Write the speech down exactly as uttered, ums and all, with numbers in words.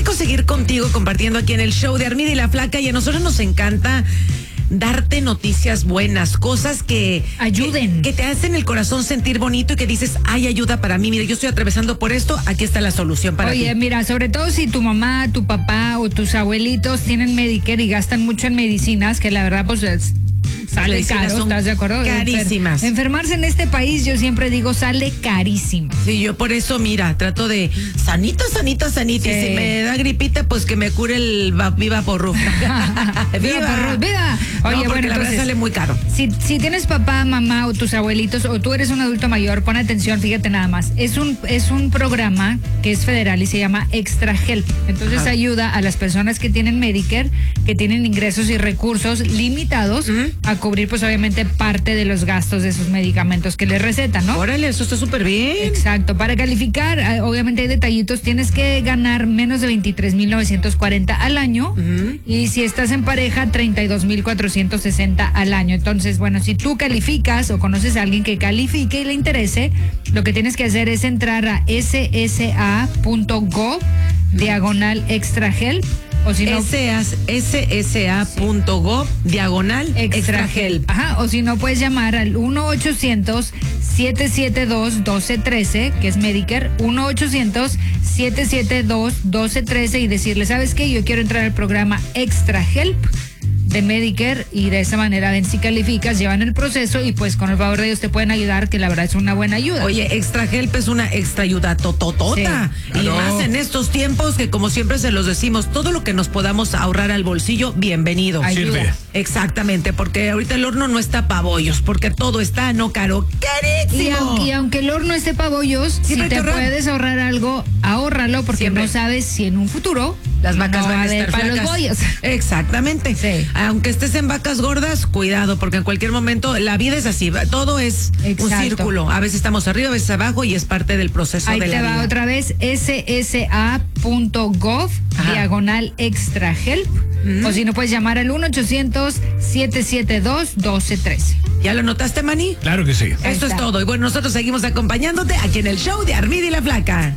rico seguir contigo compartiendo aquí en el show de Armida y la Flaca, y a nosotros nos encanta darte noticias buenas, cosas que ayuden, que, que te hacen el corazón sentir bonito y que dices, hay ayuda para mí, mira, yo estoy atravesando por esto, aquí está la solución para Oye, ti. Oye, mira, sobre todo si tu mamá, tu papá o tus abuelitos tienen Medicare y gastan mucho en medicinas, que la verdad pues es, sale caro, ¿estás de acuerdo? Carísimas. Enfer- enfermarse en este país, yo siempre digo, sale carísimo. Sí, yo por eso, mira, trato de sanito, sanito, sanito. Sí. Y si me da gripita, pues que me cure el va, Viva Porru. ¡Viva Porru! ¡Viva! Oye, no, porque bueno, la entonces, verdad sale muy caro. Si, si tienes papá, mamá o tus abuelitos, o tú eres un adulto mayor, pon atención, fíjate nada más. Es un, es un programa que es federal y se llama Extra Help. Entonces Ajá. ayuda a las personas que tienen Medicare, que tienen ingresos y recursos limitados, uh-huh. a cubrir pues obviamente parte de los gastos de sus medicamentos que les recetan, ¿no? Órale, eso está súper bien. Exacto. Para calificar, obviamente hay detallitos, tienes que ganar menos de veintitrés mil novecientos cuarenta al año, uh-huh. y si estás en pareja, treinta y dos mil cuatrocientos sesenta al año. Entonces, bueno, si tú calificas o conoces a alguien que califique y le interese, lo que tienes que hacer es entrar a s s a punto gov diagonal extra help. O si no, s s a punto gov diagonal extra help. Ajá, o si no, puedes llamar al uno ochocientos siete siete dos doce trece, que es Medicare, uno ochocientos siete siete dos doce trece, y decirle, ¿sabes qué? Yo quiero entrar al programa Extra Help de Medicare, y de esa manera ven si calificas, llevan el proceso y pues con el favor de Dios te pueden ayudar, que la verdad es una buena ayuda. Oye, Extra Help es una extra ayuda tototota, sí. Y más en estos tiempos que, como siempre se los decimos, todo lo que nos podamos ahorrar al bolsillo, bienvenido. Sirve. Exactamente, porque ahorita el horno no está pa' bollos, porque todo está no caro, carísimo. Y aunque, y aunque el horno esté pa' bollos, siempre si te puedes ahorrar algo, ahórralo, porque siempre. No sabes si en un futuro las vacas no van a estar para los bollos. Exactamente. Sí. Aunque estés en vacas gordas, cuidado, porque en cualquier momento la vida es así, todo es Exacto. un círculo. A veces estamos arriba, a veces abajo, y es parte del proceso Ahí de la vida. Ahí te va otra vez, s s a punto gov diagonal extra help. Uh-huh. O si no, puedes llamar al uno ochocientos siete siete dos doce trece. ¿Ya lo notaste, Manny? Claro que sí. Esto es todo. Y bueno, nosotros seguimos acompañándote aquí en el show de Armida y la Flaca.